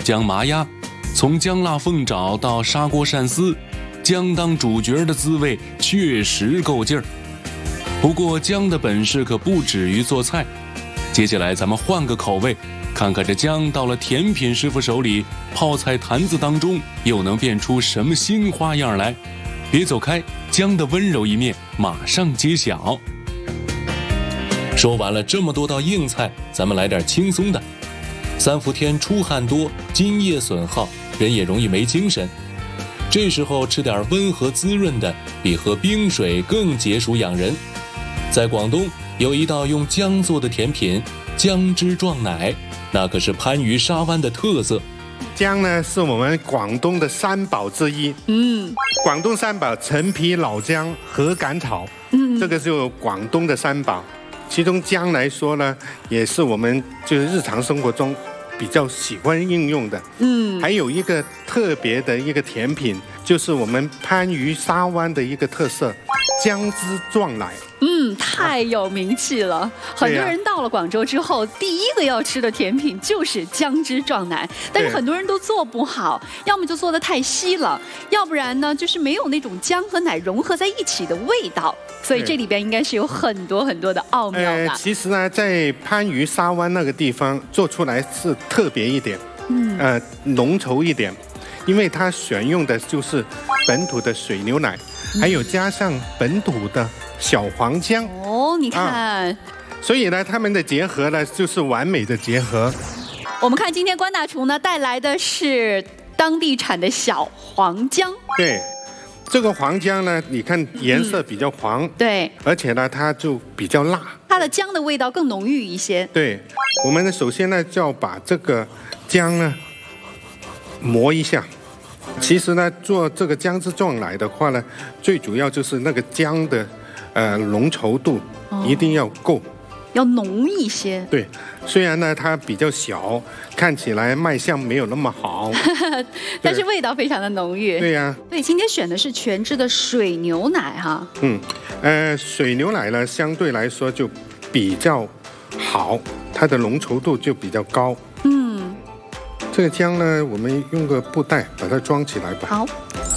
姜麻鸭，从姜辣凤爪到砂锅鳝丝，姜当主角的滋味确实够劲儿。不过姜的本事可不止于做菜，接下来咱们换个口味，看看这姜到了甜品师傅手里，泡菜坛子当中又能变出什么新花样来？别走开，姜的温柔一面马上揭晓。说完了这么多道硬菜，咱们来点轻松的。三伏天出汗多，津液损耗，人也容易没精神。这时候吃点温和滋润的，比喝冰水更解暑养人。在广东有一道用姜做的甜品，姜汁撞奶，那可是番禺沙湾的特色。 姜呢是我们广东的三宝之一。广东三宝：陈皮、老姜、禾秆草。这个就广东的三宝。其中姜来说呢，也是我们就是日常生活中比较喜欢应用的。还有一个特别的一个甜品，就是我们番禺沙湾的一个特色——姜汁撞奶。 太有名气了。很多人到了广州之后，第一个要吃的甜品就是姜汁撞奶，但是很多人都做不好，要么就做得太稀了，要不然呢就是没有那种姜和奶融合在一起的味道。所以这里边应该是有很多很多的奥妙的。 其实呢，在番禺沙湾那个地方做出来是特别一点，浓稠一点，因为它选用的就是本土的水牛奶，还有加上本土的小黄姜。 你看， 所以呢，他们的结合呢就是完美的结合。 我们看今天关大厨呢带来的是当地产的小黄姜。 对。这个黄姜呢，你看颜色比较黄， 对， 而且呢，它就比较辣， 它的姜的味道更浓郁一些。 对，我们呢，首先呢，就要把这个姜呢磨一下。其实呢，做这个姜汁撞奶的话呢，最主要就是那个姜的浓稠度一定要够。 要浓一些。 对，虽然呢它比较小，看起来卖相没有那么好， 但是味道非常的浓郁。 对呀。 对，今天选的是全脂的水牛奶哈。 水牛奶呢相对来说就比较好，它的浓稠度就比较高。这个姜呢，我们用个布袋把它装起来吧。 好。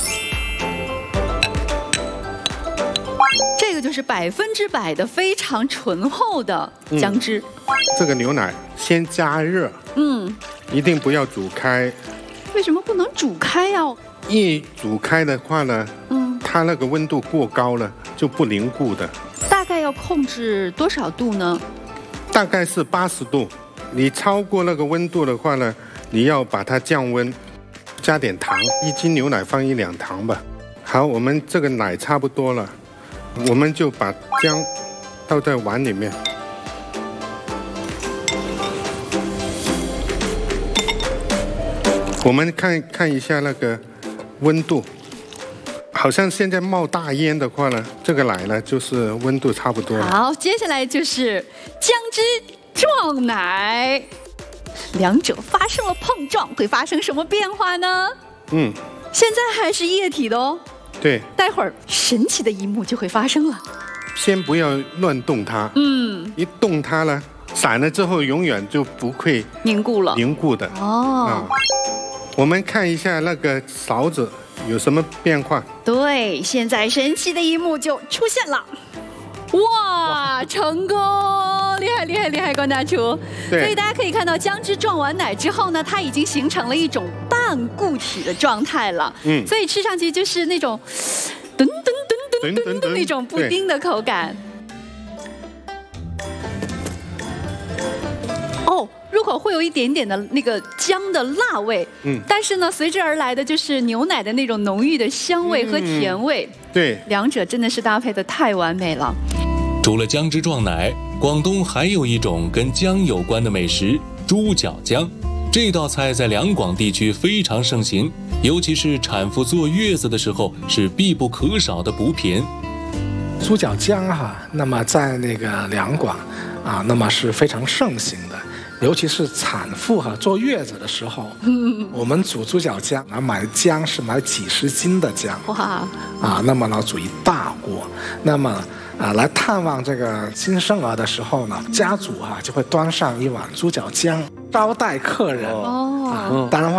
这个就是100%的非常醇厚的姜汁。 这个牛奶先加热，一定不要煮开。 为什么不能煮开呀？ 一煮开的话呢，它那个温度过高了就不凝固的。 大概要控制多少度呢？ 大概是80度。你超过那个温度的话呢，你要把它降温，加点糖，1斤牛奶放1两糖吧。好，我们这个奶差不多了。我们就把姜倒在碗里面，我们看一下那个温度，好像现在冒大烟的话呢，这个奶呢就是温度差不多了。 好，接下来就是姜汁撞奶，两者发生了碰撞，会发生什么变化呢？现在还是液体的哦。 对， 待会儿神奇的一幕就会发生了。 先不要乱动它，一动它呢，散了之后永远就不会凝固了， 凝固的。我们看一下那个勺子有什么变化。 对，现在神奇的一幕就出现了。哇，成功！厉害厉害厉害，关大厨。所以大家可以看到，姜汁撞完奶之后呢，它已经形成了一种半固体的状态了。所以吃上去就是那种噔噔噔噔噔的那种布丁的口感。入口会有一点点的那个姜的辣味，但是呢，随之而来的就是牛奶的那种浓郁的香味和甜味。 对， 两者真的是搭配的太完美了。 除了姜汁撞奶，广东还有一种跟姜有关的美食——猪脚姜。这道菜在两广地区非常盛行，尤其是产妇坐月子的时候是必不可少的补品。 猪脚姜那么在那个两广那么是非常盛行的。尤其是产妇坐月子的时候，我们煮猪脚姜买姜是买几十斤的姜，那么呢煮一大锅，那么来探望这个新生儿的时候呢，家主就会端上一碗猪脚姜招待客人。当然话